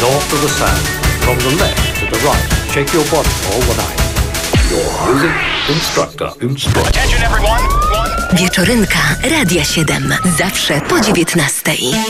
north to the south, from the left to the right. Shake your body overnight. Your music instructor. Attention everyone. Wieczorynka Radia 7. Zawsze po 19:00.